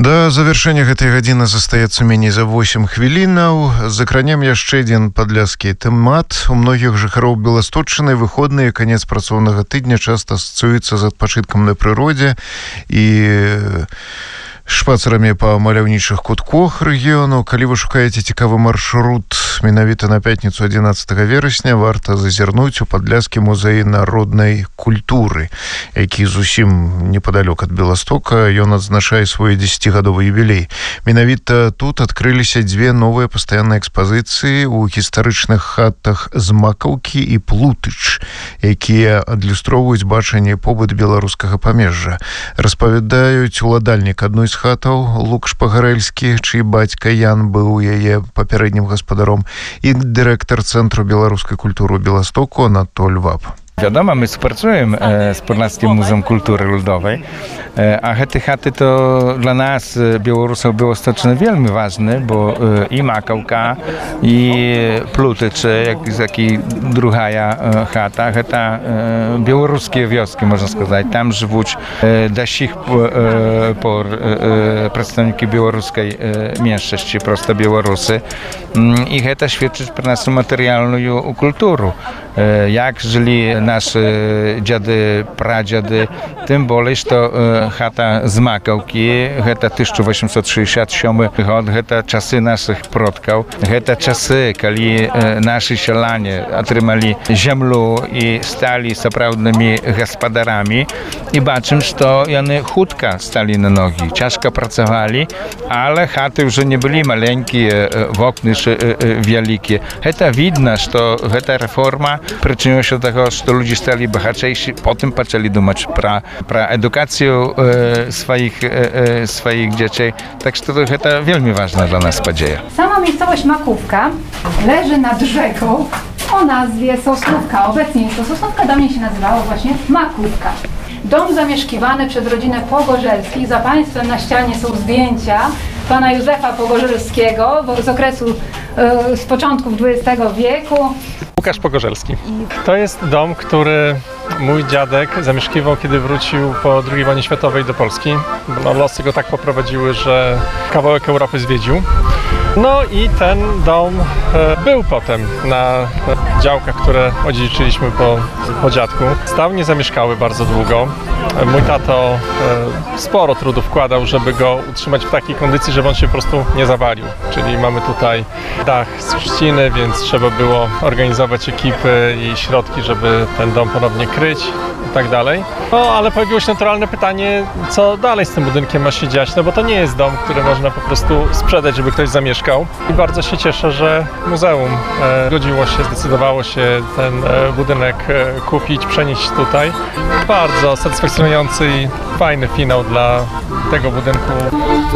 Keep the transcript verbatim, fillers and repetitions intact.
Да завяршэння гэтай гадзіны застаецца меней за восемь хвілінаў. Закранем яшчэ адзін падляскі тэмат. У многіх жыхароў Беласточчыны выходныя канец працоўнага тыдня часта асацыюецца з адпачынкам на прыродзе і шпацарамі па маляўнічых кутках рэгіёну. Калі вы шукаеце цікавы маршрут менавіта на пятніцу адзінаццатага верасня, варта зазірнуць у падляскі музей народнай культуры, які зусім непадалёк ад Беластока. Ён адзначае свой дзесяцігадовы юбілей. Менавіта тут адкрыліся дзве новыя пастаянныя экспазіцыі ў гістарычных хатах з Макаўкі і Плутыч, якія адлюстроўваюць бачанне побыт беларускага памежжа. Распавядаюць уладальнік адной з хатаў Лукаш Пагарэльскі, чый бацька Ян быў яе папярэднім гаспадаром, і дырэктар Цэнтру беларускай культуры ў Беластоку Анатоль Вап. Wiadomo, my współpracujemy z Podlaskim Muzeum Kultury Ludowej, a te chaty to dla nas, Białorusów, było stoczne wielmi ważne, bo i Makałka, i Plutycze, jak, jak i druga chata, to białoruskie wioski, można сказать. Tam żyją do sich por przedstawiciele białoruskiej mniejszości, prosto Białorusy. I to świadczy pro naszą materialną kulturę. Jak żyli nasze dziady, pradziady, tym bardziej, że chata z Makałki, to tysiąc osiemset sześćdziesiąty siódmy rok, to czasy naszych przodków, to czasy, kiedy nasi sielanie otrzymali ziemię i stali naprawdę gospodarami. I baczymy, że oni chudko stali na nogi, ciężko pracowali, ale chaty już nie byli maleńkie, okna wielkie. To widać, że ta reforma przyczyniła się do tego, że ludzie stali bogatsi, potem zaczęli думать про, про edukację e, swoich, e, swoich dzieci. Tak że to, to wielmi ważna dla nas podzieja. Sama miejscowość Makówka leży nad rzeką o nazwie Sosnówka. Obecnie jest to Sosnówka, dawniej się nazywało właśnie Makówka. Dom zamieszkiwany przez rodzinę Pogorzelskich. Za państwem na ścianie są zdjęcia pana Józefa Pogorzelskiego z okresu, z początków dwudziestego wieku. Łukasz Pogorzelski. To jest dom, który mój dziadek zamieszkiwał, kiedy wrócił po drugiej wojnie światowej do Polski. No, losy go tak poprowadziły, że kawałek Europy zwiedził. No i ten dom e, był potem na działkach, które odziedziczyliśmy po, po dziadku. Stał niezamieszkały bardzo długo. Mój tato e, sporo trudu wkładał, żeby go utrzymać w takiej kondycji, żeby on się po prostu nie zawalił. Czyli mamy tutaj dach z trzciny, więc trzeba było organizować ekipy i środki, żeby ten dom ponownie kryć i tak dalej. No ale pojawiło się naturalne pytanie, co dalej z tym budynkiem ma się dziać, no bo to nie jest dom, który można po prostu sprzedać, żeby ktoś zamieszkał. I bardzo się cieszę, że muzeum e, zgodziło się, zdecydowało się ten e, budynek e, kupić, przenieść tutaj. Bardzo satysfakcjonujący i fajny finał dla tego budynku.